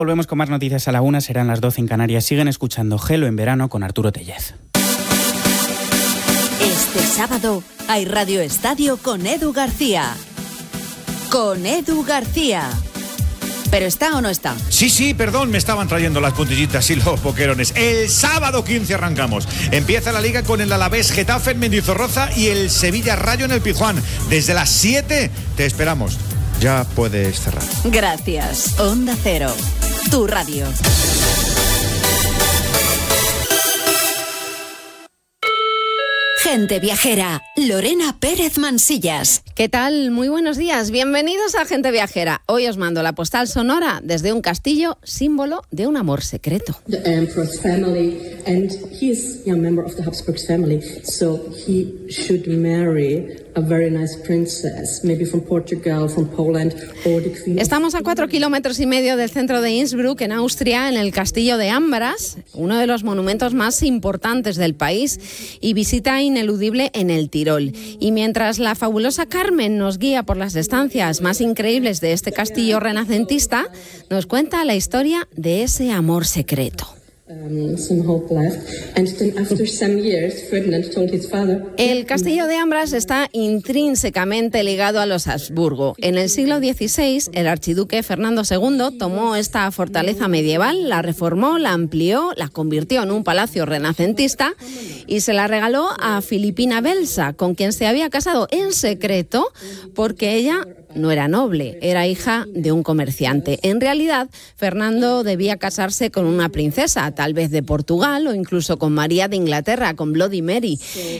Volvemos con más noticias a la 1, serán las 12 en Canarias. Siguen escuchando Gelo en verano con Arturo Tellez. Este sábado hay Radio Estadio con Edu García. Con Edu García. ¿Pero está o no está? Sí, perdón, me estaban trayendo las puntillitas y los boquerones. El sábado 15 arrancamos. Empieza la Liga con el Alavés Getafe en Mendizorroza y el Sevilla Rayo en el Pizjuán. Desde las 7 te esperamos. Ya puedes cerrar. Gracias. Onda Cero, tu radio. Gente Viajera, Lorena Pérez Mansillas. ¿Qué tal? Muy buenos días. Bienvenidos a Gente Viajera. Hoy os mando la postal sonora desde un castillo, símbolo de un amor secreto. The Emperor's family, and he is a member of the Habsburg family, so he should marry a very nice princess, maybe from Portugal, from Poland, or the Queen. Estamos a 4,5 kilómetros del centro de Innsbruck, en Austria, en el castillo de Ambras, uno de los monumentos más importantes del país y visita ineludible en el Tirol. Y mientras la fabulosa Carmen nos guía por las estancias más increíbles de este castillo renacentista, nos cuenta la historia de ese amor secreto. El castillo de Ambras está intrínsecamente ligado a los Habsburgo. En el siglo XVI, el archiduque Fernando II tomó esta fortaleza medieval, la reformó, la amplió, la convirtió en un palacio renacentista y se la regaló a Filipina Belsa, con quien se había casado en secreto porque ella no era noble, era hija de un comerciante. En realidad, Fernando debía casarse con una princesa, tal vez de Portugal o incluso con María de Inglaterra, con Bloody Mary.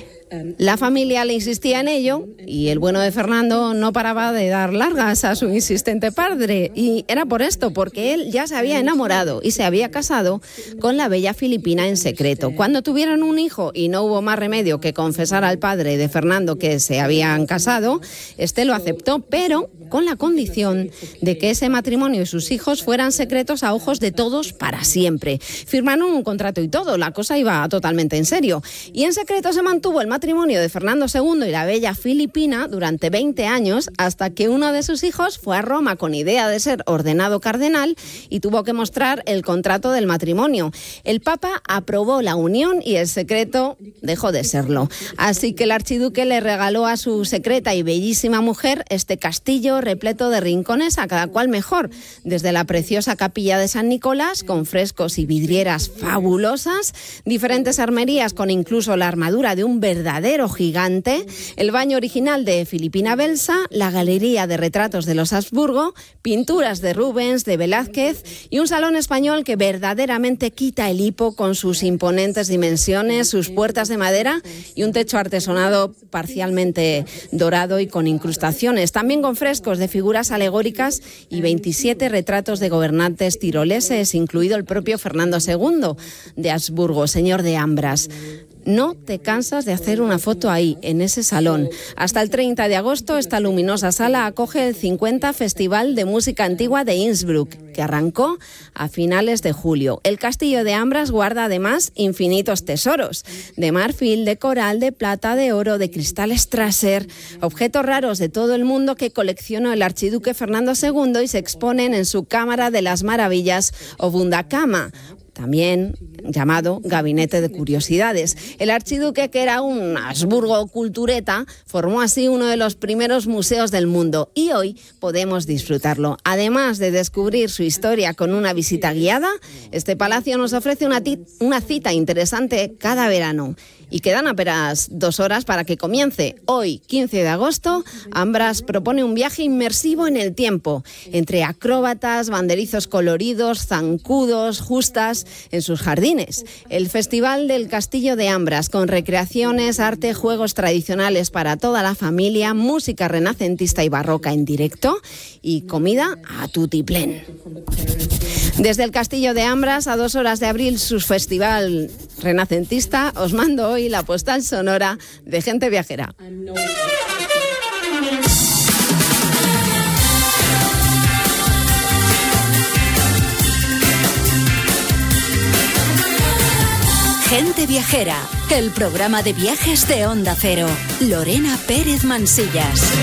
La familia le insistía en ello y el bueno de Fernando no paraba de dar largas a su insistente padre. Y era por esto, porque él ya se había enamorado y se había casado con la bella Filipina en secreto. Cuando tuvieron un hijo y no hubo más remedio que confesar al padre de Fernando que se habían casado, este lo aceptó, pero con la condición de que ese matrimonio y sus hijos fueran secretos a ojos de todos para siempre. Firmaron un contrato y todo, la cosa iba totalmente en serio. Y en secreto se mantuvo el matrimonio de Fernando II y la bella Filipina durante 20 años, hasta que uno de sus hijos fue a Roma con idea de ser ordenado cardenal y tuvo que mostrar el contrato del matrimonio. El Papa aprobó la unión y el secreto dejó de serlo. Así que el archiduque le regaló a su secreta y bellísima mujer este castillo repleto de rincones, a cada cual mejor, desde la preciosa capilla de San Nicolás, con frescos y vidrieras fabulosas, diferentes armerías con incluso la armadura de un verdadero gigante, el baño original de Filipina Belsa, la galería de retratos de los Habsburgo, pinturas de Rubens, de Velázquez y un salón español que verdaderamente quita el hipo con sus imponentes dimensiones, sus puertas de madera y un techo artesonado parcialmente dorado y con incrustaciones, también con frescos de figuras alegóricas y 27 retratos de gobernantes tiroleses, incluido el propio Fernando II de Habsburgo, señor de Ambras. No te cansas de hacer una foto ahí, en ese salón. Hasta el 30 de agosto, esta luminosa sala acoge el 50 Festival de Música Antigua de Innsbruck, que arrancó a finales de julio. El castillo de Ambras guarda además infinitos tesoros, de marfil, de coral, de plata, de oro, de cristal Strasser, objetos raros de todo el mundo que coleccionó el archiduque Fernando II y se exponen en su Cámara de las Maravillas o Wunderkammer, también llamado Gabinete de Curiosidades. El archiduque, que era un Habsburgo cultureta, formó así uno de los primeros museos del mundo y hoy podemos disfrutarlo. Además de descubrir su historia con una visita guiada, este palacio nos ofrece una cita interesante cada verano. Y quedan apenas 2 horas para que comience. Hoy, 15 de agosto, Ambras propone un viaje inmersivo en el tiempo, entre acróbatas, banderizos coloridos, zancudos, justas, en sus jardines. El Festival del Castillo de Ambras, con recreaciones, arte, juegos tradicionales para toda la familia, música renacentista y barroca en directo y comida a tutiplén. Desde el Castillo de Ambras, a 2 horas de abrir su festival renacentista, os mando hoy la postal sonora de Gente Viajera. Gente Viajera, el programa de viajes de Onda Cero. Lorena Pérez Mansillas.